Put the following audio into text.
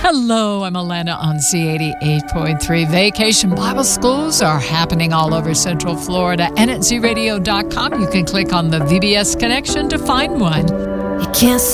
Hello, I'm Alana on Z88.3. Vacation Bible schools are happening all over Central Florida, and at ZRadio.com you can click on the VBS connection to find one. You can't